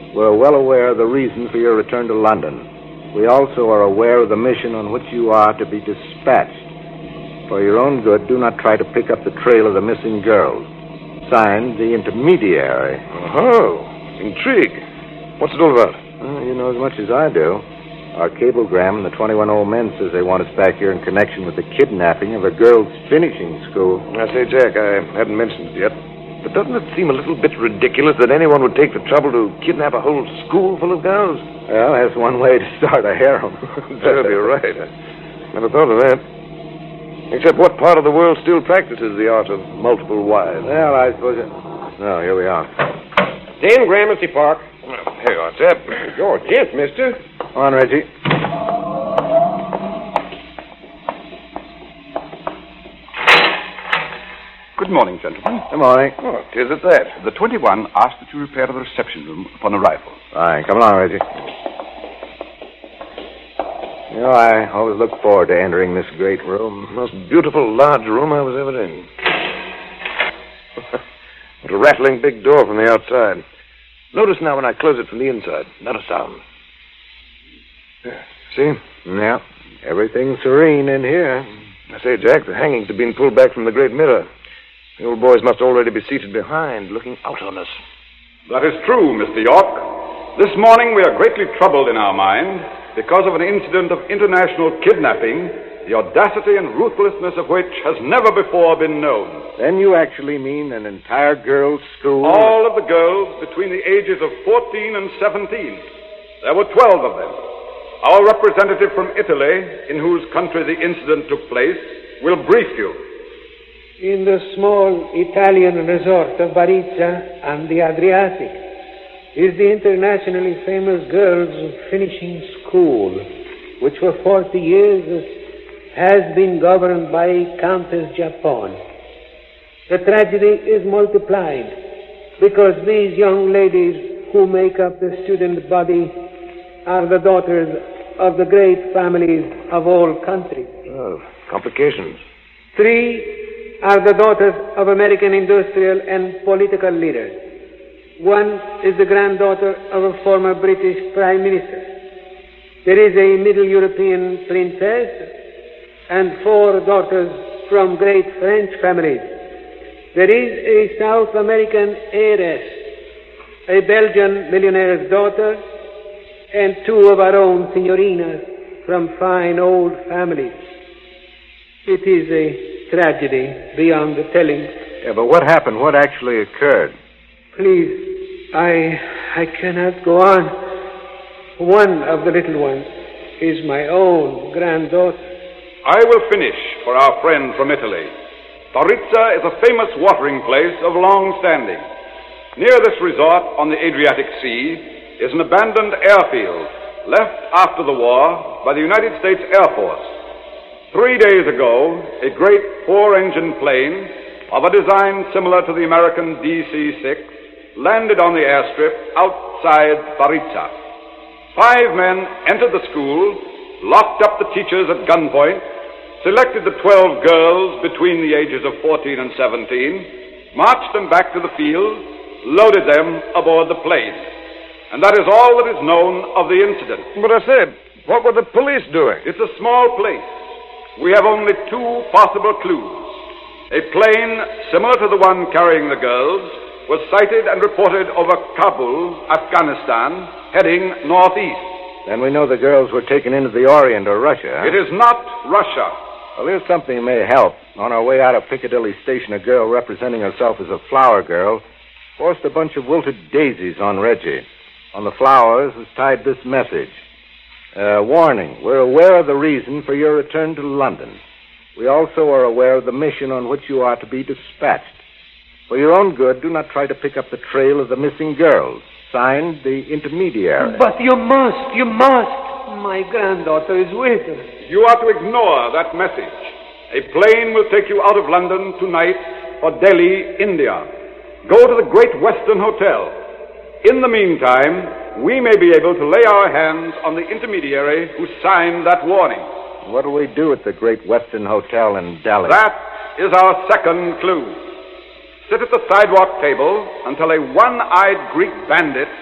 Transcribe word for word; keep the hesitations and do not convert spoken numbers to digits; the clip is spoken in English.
We're well aware of the reason for your return to London. We also are aware of the mission on which you are to be dispatched. For your own good, do not try to pick up the trail of the missing girls. Signed, the intermediary. Oh, intrigue. What's it all about? Well, you know as much as I do. Our cablegram and the twenty-one old men says they want us back here in connection with the kidnapping of a girls' finishing school. I say, Jack, I hadn't mentioned it yet, but doesn't it seem a little bit ridiculous that anyone would take the trouble to kidnap a whole school full of girls? Well, that's one way to start a harem. That'll be right. I never thought of that. Except what part of the world still practices the art of multiple wives? Well, I suppose it... Oh, here we are. ten Gramercy Park. Well, hey, what's that? Your tent, mister. Come on, Reggie. Good morning, gentlemen. Good morning. What is it that? The twenty-one asked that you repair to the reception room upon arrival. Fine. Come along, Reggie. You know, I always look forward to entering this great room. Most beautiful, large room I was ever in. What a rattling big door from the outside. Notice now when I close it from the inside. Not a sound. Yeah. See? Yeah. Everything's serene in here. I say, Jack, the hangings have been pulled back from the great mirror. The old boys must already be seated behind, looking out on us. That is true, Mister York. This morning we are greatly troubled in our mind because of an incident of international kidnapping, the audacity and ruthlessness of which has never before been known. Then you actually mean an entire girls' school? All of the girls between the ages of fourteen and seventeen. There were twelve of them. Our representative from Italy, in whose country the incident took place, will brief you. In the small Italian resort of Barizza on the Adriatic is the internationally famous girls' finishing school, which for forty years has been governed by Countess Giappone. The tragedy is multiplied because these young ladies who make up the student body are the daughters of the great families of all countries. Oh, complications. Three are the daughters of American industrial and political leaders. One is the granddaughter of a former British Prime Minister. There is a Middle European princess and four daughters from great French families. There is a South American heiress, a Belgian millionaire's daughter, and two of our own signorinas from fine old families. It is a tragedy beyond the telling. Yeah, but what happened? What actually occurred? Please, I I cannot go on. One of the little ones is my own granddaughter. I will finish for our friend from Italy. Barizza is a famous watering place of long standing. Near this resort on the Adriatic Sea is an abandoned airfield left after the war by the United States Air Force. Three days ago, a great four-engine plane of a design similar to the American D C six landed on the airstrip outside Barizza. Five men entered the school, locked up the teachers at gunpoint, selected the twelve girls between the ages of fourteen and seventeen, marched them back to the field, loaded them aboard the plane. And that is all that is known of the incident. But I said, what were the police doing? It's a small place. We have only two possible clues. A plane similar to the one carrying the girls was sighted and reported over Kabul, Afghanistan, heading northeast. Then we know the girls were taken into the Orient or Russia. Huh? It is not Russia. Well, here's something that may help. On our way out of Piccadilly Station, a girl representing herself as a flower girl forced a bunch of wilted daisies on Reggie. On the flowers was tied this message. Uh, warning, we're aware of the reason for your return to London. We also are aware of the mission on which you are to be dispatched. For your own good, do not try to pick up the trail of the missing girls. Signed, the intermediary. But you must, you must. My granddaughter is with her. You are to ignore that message. A plane will take you out of London tonight for Delhi, India. Go to the Great Western Hotel. In the meantime, we may be able to lay our hands on the intermediary who signed that warning. What do we do at the Great Western Hotel in Delhi? That is our second clue. Sit at the sidewalk table until a one-eyed Greek bandit